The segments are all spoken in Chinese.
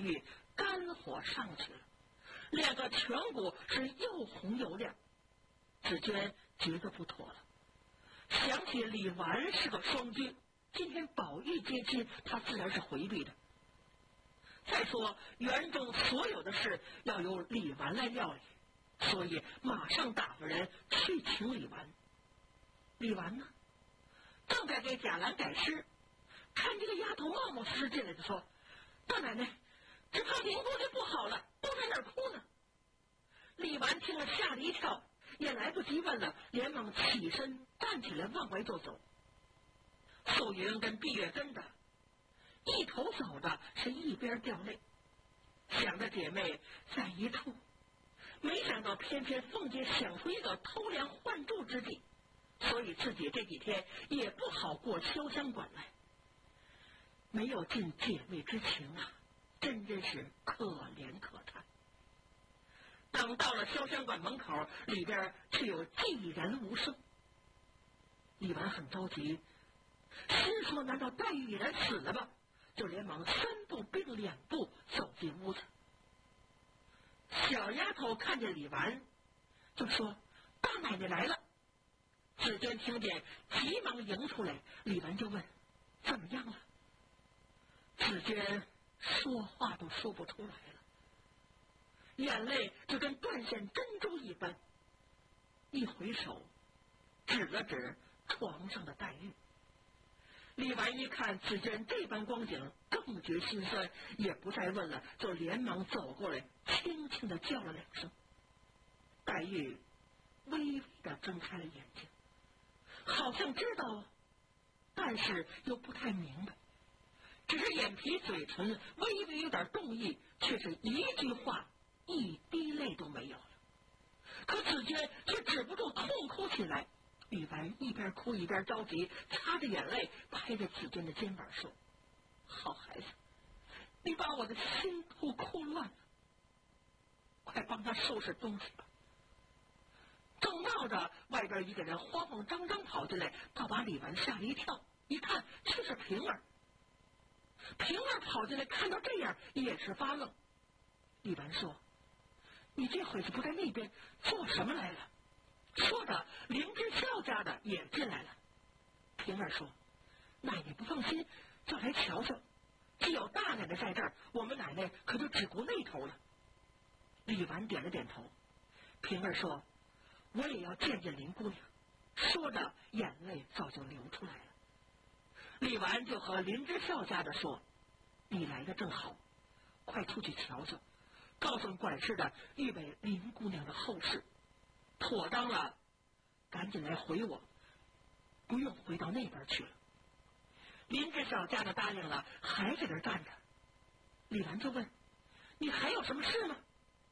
玉肝火上去了，两个颧骨是又红又亮。紫娟觉得不妥了，想起李纨是个双居，今天宝玉接亲，她自然是回避的。再说园中所有的事要由李纨来料理，所以马上打发人去请李纨。李纨呢，正在给贾兰改诗，看这个丫头冒冒失失进来就说：“大奶奶，只怕林姑娘不好了，都在那儿哭呢。”李纨听了吓了一跳，也来不及问了，连忙起身站起来往外就走。素云跟碧月跟着，一头走的是一边掉泪，想着姐妹在一处，没想到偏偏凤姐想出一个偷梁换柱之计，所以自己这几天也不好过潇湘馆来，没有尽姐妹之情啊，真是可怜可叹。等到了潇湘馆门口，里边却有寂然无声。李纨很着急，心说难道黛玉已然死了吧？就连忙3步并2步走进屋子。小丫头看见李纨，就说：“大奶奶来了。”紫娟听见，急忙迎出来。李纨就问：“怎么样了？”紫娟说话都说不出来了，眼泪就跟断线珍珠一般。一回手，指了指床上的黛玉。李纨一看紫娟这般光景，更觉心酸，也不再问了，就连忙走过来，轻轻地叫了2声。黛玉微微地睁开了眼睛，好像知道，但是又不太明白，只是眼皮嘴唇微微有点动意，却是一句话一滴泪都没有了。可紫娟却止不住痛哭起来。李纨一边哭一边着急，擦着眼泪，拍着紫娟的肩膀说：“好孩子，你把我的心都哭乱了，快帮他收拾东西吧。”正闹着，外边一个人慌慌张张跑进来，倒把李纨吓了一跳，一看却是平儿。平儿跑进来，看到这样也是发愣。李纨说：“你这会子不在那边做什么来了？”说着，林之孝家的也进来了。平儿说：“奶奶不放心，就来瞧瞧。只有大奶奶在这儿，我们奶奶可就只顾那头了。”李纨点了点头。平儿说：“我也要见见林姑娘。”说着，眼泪早就流出来了。李纨就和林之孝家的说：“你来的正好，快出去瞧瞧，告诉管事的预备林姑娘的后事。妥当了，赶紧来回我，不用回到那边去了。”林之孝家的答应了，还在这站着。李纨就问：“你还有什么事吗？”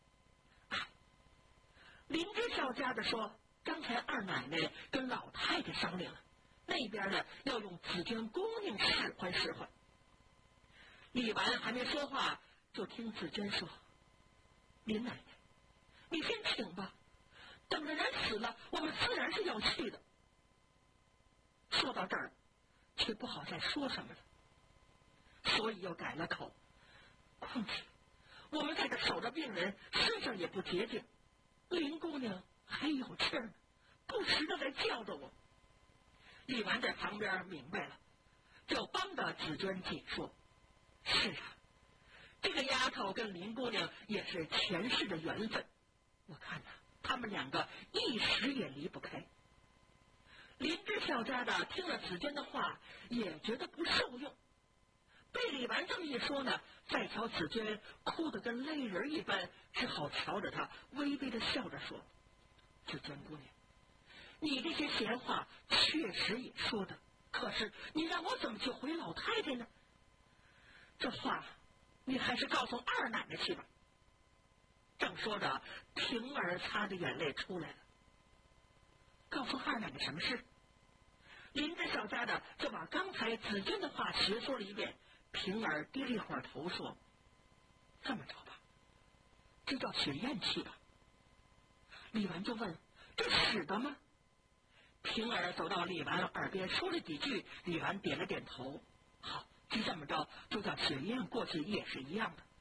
林之孝家的说：“刚才二奶奶跟老太太商量了，那边呢要用紫鹃姑娘使唤使唤。”李纨还没说话，就听紫鹃说：“林奶奶，你先请吧，等着人死了，我们自然是要去的。”说到这儿，却不好再说什么了，所以又改了口：“况且我们在这守着病人，身上也不洁净，林姑娘还有气儿呢，不时的在叫着我。”李纨在旁边明白了，就帮着紫鹃解说：“是啊，这个丫头跟林姑娘也是前世的缘分，我看呐，他们2个一时也离不开。”林之孝家的听了紫鹃的话，也觉得不受用。被李纨这么一说呢，再瞧紫鹃哭得跟泪人一般，只好瞧着她微微的笑着说：“紫鹃姑娘，你这些闲话确实也说的，可是你让我怎么去回老太太呢？这话你还是告诉二奶奶去吧。”正说着，平儿擦着眼泪出来了。“告诉二奶奶什么事？”林之孝家的就把刚才紫鹃的话学说了一遍。平儿低了一会儿头说：“这么着吧，就叫雪雁去吧。”李纨就问：“这使得吗？”平儿走到李纨耳边说了几句，李纨点了点头：“好，就这么着，就叫雪雁过去也是一样的。